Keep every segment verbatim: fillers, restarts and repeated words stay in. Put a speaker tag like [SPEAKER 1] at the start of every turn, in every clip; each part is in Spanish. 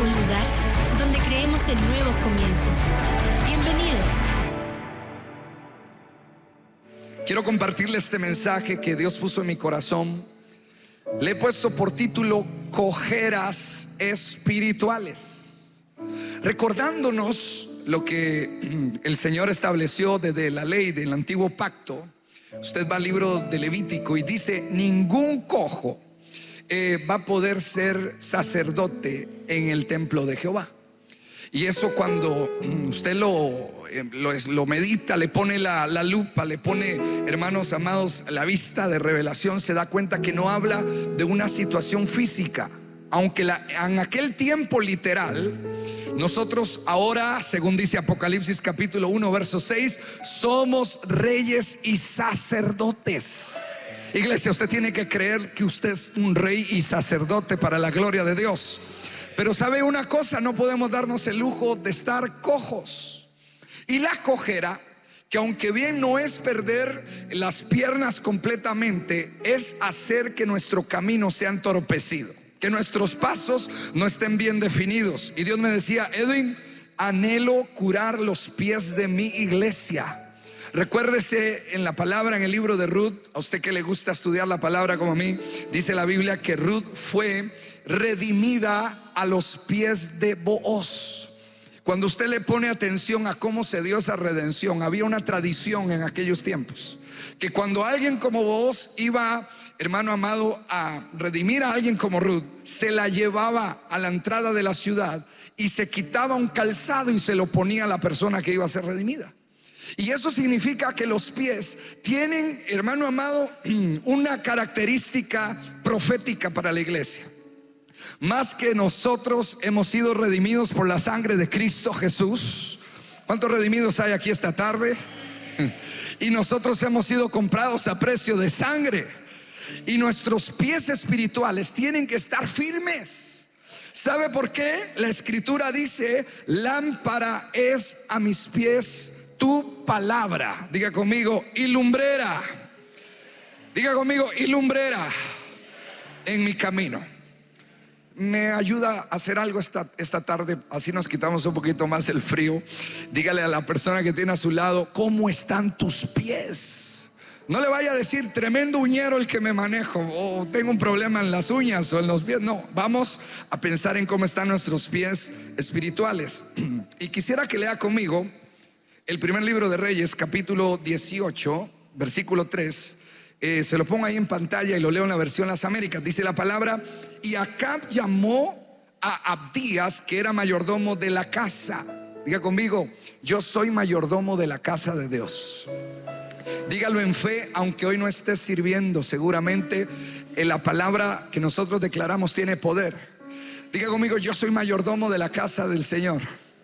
[SPEAKER 1] un lugar donde creemos en nuevos comienzos. Bienvenidos.
[SPEAKER 2] Quiero compartirles este mensaje que Dios puso en mi corazón. Le he puesto por título Cojeras espirituales, recordándonos lo que el Señor estableció desde la ley del antiguo pacto. Usted va al libro de Levítico y dice: ningún cojo eh, va a poder ser sacerdote en el templo de Jehová. Y eso, cuando usted lo, lo, lo medita, le pone la, la lupa, le pone, hermanos amados, la vista de revelación, se da cuenta que no habla de una situación física. Aunque la, en aquel tiempo literal, nosotros ahora, según dice Apocalipsis capítulo uno verso seis, somos reyes y sacerdotes. Iglesia, usted tiene que creer que usted es un rey y sacerdote para la gloria de Dios. Pero sabe una cosa, no podemos darnos el lujo de estar cojos. Y la cojera, que aunque bien no es perder las piernas completamente, es hacer que nuestro camino sea entorpecido, que nuestros pasos no estén bien definidos. Y Dios me decía: Edwin, anhelo curar los pies de mi iglesia. Recuérdese en la palabra, en el libro de Ruth, a usted que le gusta estudiar la palabra como a mí, dice la Biblia que Ruth fue redimida a los pies de Booz. Cuando usted le pone atención a cómo se dio esa redención, había una tradición en aquellos tiempos, que cuando alguien como Booz iba, hermano amado, a redimir a alguien como Ruth, se la llevaba a la entrada de la ciudad y se quitaba un calzado y se lo ponía a la persona que iba a ser redimida. Y eso significa que los pies tienen, hermano amado, una característica profética para la iglesia. Más que nosotros hemos sido redimidos por la sangre de Cristo Jesús. ¿Cuántos redimidos hay aquí esta tarde? Y nosotros hemos sido comprados a precio de sangre. Y nuestros pies espirituales tienen que estar firmes. ¿Sabe por qué? La escritura dice: lámpara es a mis pies tu palabra. Diga conmigo: y lumbrera. Diga conmigo: y lumbrera en mi camino. Me ayuda a hacer algo esta, esta tarde, así nos quitamos un poquito más el frío. Dígale a la persona que tiene a su lado: ¿cómo están tus pies? No le vaya a decir: tremendo uñero el que me manejo, o tengo un problema en las uñas o en los pies. No, vamos a pensar en cómo están nuestros pies espirituales. Y quisiera que lea conmigo el primer libro de Reyes, capítulo dieciocho, versículo tres. Eh, se lo pongo ahí en pantalla y lo leo en la versión Las Américas. Dice la palabra: y Acab llamó a Abdías, que era mayordomo de la casa. Diga conmigo: yo soy mayordomo de la casa de Dios. Dígalo en fe, aunque hoy no estés sirviendo. Seguramente en la palabra que nosotros declaramos tiene poder. Diga conmigo: yo soy mayordomo de la casa del Señor.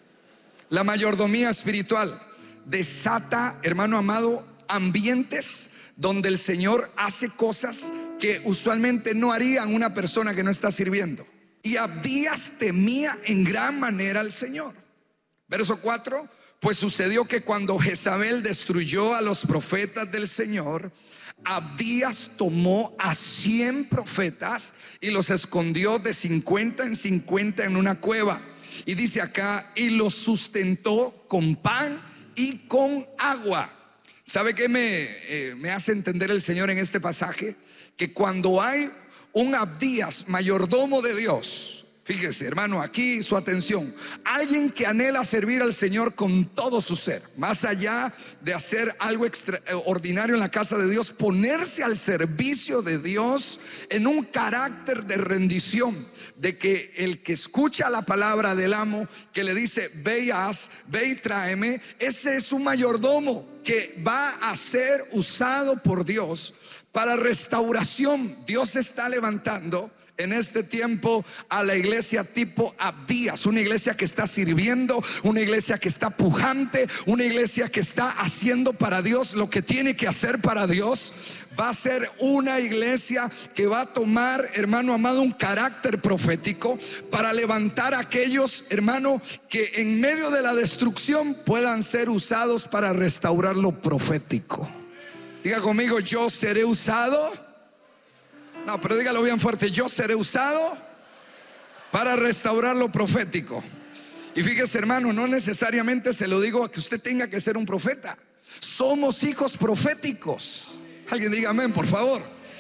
[SPEAKER 2] La mayordomía espiritual desata, hermano amado, ambientes donde el Señor hace cosas que usualmente no harían una persona que no está sirviendo. Y Abdías temía en gran manera al Señor. Verso cuatro: pues sucedió que cuando Jezabel destruyó a los profetas del Señor, Abdías tomó a cien profetas y los escondió de cincuenta en cincuenta en una cueva. Y dice acá: y los sustentó con pan y con agua. ¿Sabe qué me, eh, me hace entender el Señor en este pasaje? Que cuando hay un Abdías, mayordomo de Dios, fíjese, hermano, aquí su atención, alguien que anhela servir al Señor con todo su ser, más allá de hacer algo extraordinario en la casa de Dios, ponerse al servicio de Dios en un carácter de rendición, de que el que escucha la palabra del amo, que le dice: ve y haz, ve y tráeme, ese es un mayordomo que va a ser usado por Dios para restauración. Dios está levantando en este tiempo a la iglesia tipo Abdías, una iglesia que está sirviendo, una iglesia que está pujante, una iglesia que está haciendo para Dios lo que tiene que hacer para Dios. Va a ser una iglesia que va a tomar, hermano amado, un carácter profético para levantar a aquellos, hermano, que en medio de la destrucción puedan ser usados para restaurar lo profético. Diga conmigo: yo seré usado. No, pero dígalo bien fuerte: yo seré usado para restaurar lo profético. Y fíjese, hermano, no necesariamente se lo digo a que usted tenga que ser un profeta. Somos hijos proféticos. Alguien diga amén, por favor.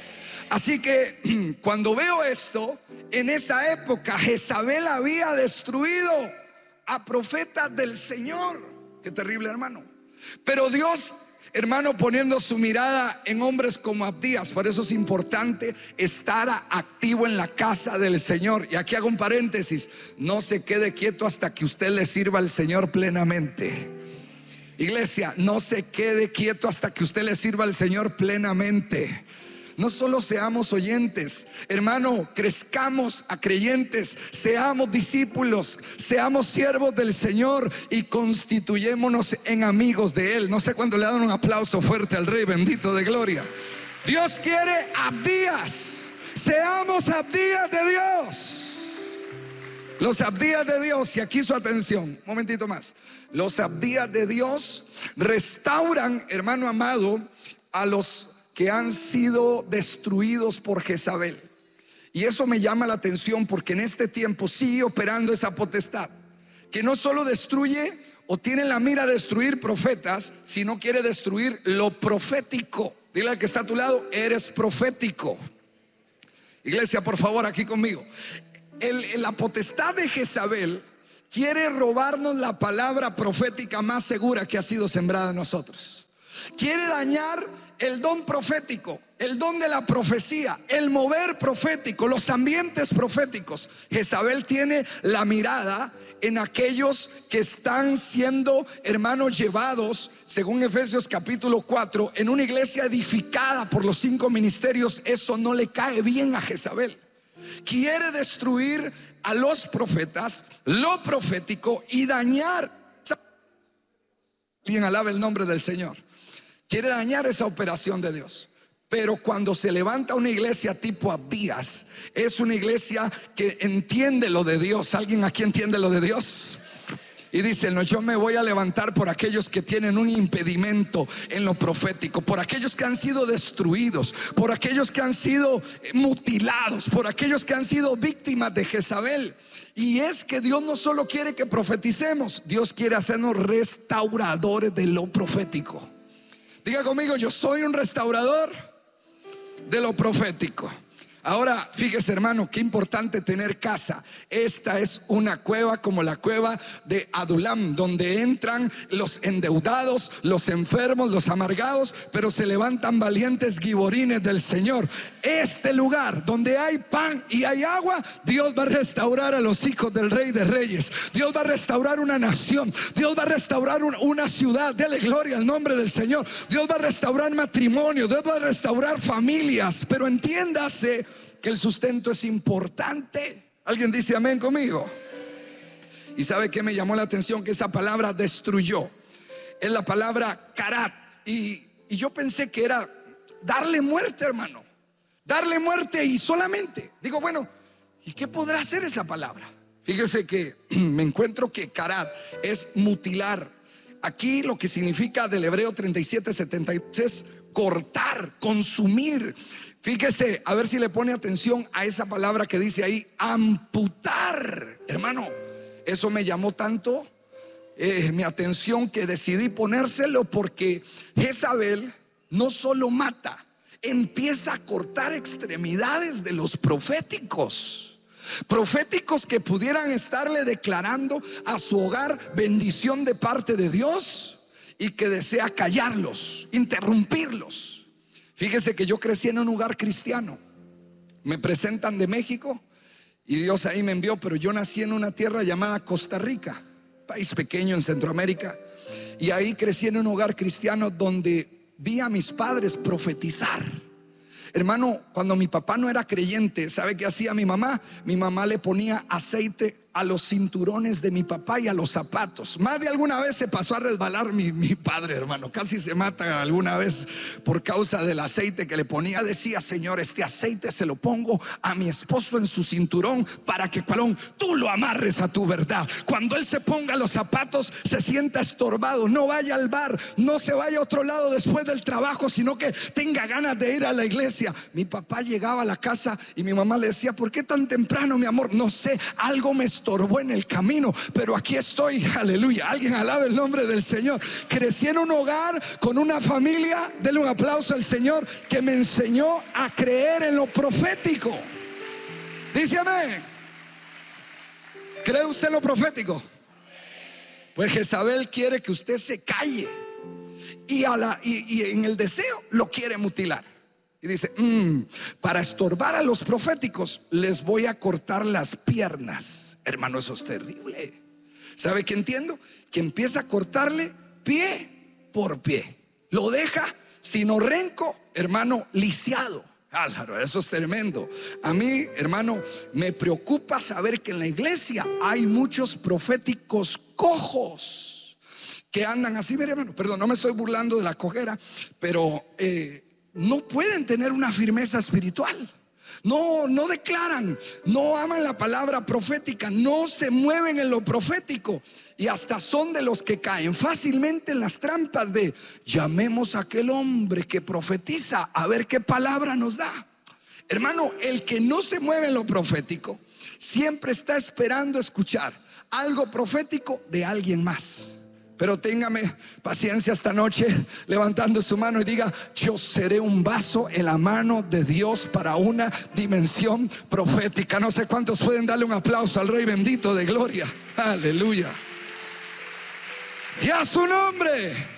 [SPEAKER 2] Así que cuando veo esto, en esa época Jezabel había destruido a profetas del Señor. Qué terrible, hermano. Pero Dios, hermano, poniendo su mirada en hombres como Abdías. Por eso es importante estar activo en la casa del Señor. Y aquí hago un paréntesis: no se quede quieto hasta que usted le sirva al Señor plenamente. Iglesia, no se quede quieto hasta que usted le sirva al Señor plenamente. No solo seamos oyentes, hermano, crezcamos a creyentes, seamos discípulos, seamos siervos del Señor y constituyémonos en amigos de Él. No sé cuándo le dan un aplauso fuerte al Rey bendito de gloria. Dios quiere Abdías, seamos Abdías de Dios. Los Abdías de Dios, y aquí su atención, un momentito más. Los Abdías de Dios restauran, hermano amado, a los que han sido destruidos por Jezabel. Y eso me llama la atención porque en este tiempo sigue operando esa potestad, que no solo destruye o tiene la mira de destruir profetas, sino quiere destruir lo profético. Dile al que está a tu lado: eres profético. Iglesia, por favor, aquí conmigo. El, la potestad de Jezabel quiere robarnos la palabra profética más segura que ha sido sembrada en nosotros. Quiere dañar el don profético, el don de la profecía, el mover profético, los ambientes proféticos. Jezabel tiene la mirada en aquellos que están siendo, hermanos, llevados, según Efesios capítulo cuatro, en una iglesia edificada por los cinco ministerios. Eso no le cae bien a Jezabel. Quiere destruir a los profetas, lo profético, y dañar. Alguien alabe el nombre del Señor. Quiere dañar esa operación de Dios. Pero cuando se levanta una iglesia tipo Abdías, es una iglesia que entiende lo de Dios. ¿Alguien aquí entiende lo de Dios? Y dice: no, yo me voy a levantar por aquellos que tienen un impedimento en lo profético, por aquellos que han sido destruidos, por aquellos que han sido mutilados, por aquellos que han sido víctimas de Jezabel. Y es que Dios no solo quiere que profeticemos, Dios quiere hacernos restauradores de lo profético. Diga conmigo: yo soy un restaurador de lo profético. Ahora, fíjese, hermano, qué importante tener casa. Esta es una cueva como la cueva de Adulam, donde entran los endeudados, los enfermos, los amargados, pero se levantan valientes giborines del Señor. Este lugar donde hay pan y hay agua, Dios va a restaurar a los hijos del Rey de Reyes. Dios va a restaurar una nación. Dios va a restaurar una, una ciudad. Dele gloria al nombre del Señor. Dios va a restaurar matrimonio. Dios va a restaurar familias. Pero entiéndase que el sustento es importante. ¿Alguien dice amén conmigo? ¿Y sabe qué me llamó la atención? Que esa palabra destruyó es la palabra karat. Y, y yo pensé que era darle muerte, hermano. Darle muerte y solamente. Digo, bueno, ¿y qué podrá hacer esa palabra? Fíjese que me encuentro que karat es mutilar. Aquí lo que significa del hebreo treinta y siete setenta y tres es cortar, consumir. Fíjese, a ver si le pone atención a esa palabra que dice ahí, amputar. Hermano, eso me llamó tanto eh, mi atención que decidí ponérselo, porque Jezabel no solo mata, empieza a cortar extremidades de los proféticos. Proféticos que pudieran estarle declarando a su hogar bendición de parte de Dios y que desea callarlos, interrumpirlos. Fíjese que yo crecí en un hogar cristiano. Me presentan de México y Dios ahí me envió, pero yo nací en una tierra llamada Costa Rica, país pequeño en Centroamérica. Y ahí crecí en un hogar cristiano donde vi a mis padres profetizar. Hermano, cuando mi papá no era creyente, ¿sabe qué hacía mi mamá? Mi mamá le ponía aceite a los cinturones de mi papá y a los zapatos. Más de alguna vez se pasó a resbalar mi, mi padre, hermano. Casi se mata alguna vez por causa del aceite que le ponía. Decía: Señor, este aceite se lo pongo a mi esposo en su cinturón para que, cualón, tú lo amarres a tu verdad. Cuando él se ponga los zapatos, se sienta estorbado, no vaya al bar, no se vaya a otro lado después del trabajo, sino que tenga ganas de ir a la iglesia. Mi papá llegaba a la casa y mi mamá le decía: ¿por qué tan temprano, mi amor? No sé, algo me estorbó en el camino, pero aquí estoy. Aleluya, alguien alabe el nombre del Señor. Crecí en un hogar con una familia, denle un aplauso al Señor, que me enseñó a creer en lo profético. Dice amén. ¿Cree usted en lo profético? Pues Jezabel quiere que usted se calle y, a la, y, y en el deseo lo quiere mutilar. Y dice: mmm, para estorbar a los proféticos les voy a cortar las piernas. Hermano, eso es terrible. ¿Sabe qué entiendo? Que empieza a cortarle pie por pie. Lo deja sino renco, hermano, lisiado. Álvaro, eso es tremendo. A mí, hermano, me preocupa saber que en la iglesia hay muchos proféticos cojos que andan así. Mire, hermano, perdón, no me estoy burlando de la cojera, pero eh, no pueden tener una firmeza espiritual. No, no declaran, no aman la palabra profética, no se mueven en lo profético. Y hasta son de los que caen fácilmente en las trampas de: llamemos a aquel hombre que profetiza a ver qué palabra nos da. Hermano, el que no se mueve en lo profético siempre está esperando escuchar algo profético de alguien más. Pero téngame paciencia esta noche, levantando su mano y diga: yo seré un vaso en la mano de Dios para una dimensión profética. No sé cuántos pueden darle un aplauso al Rey bendito de gloria. Aleluya. Y a su nombre.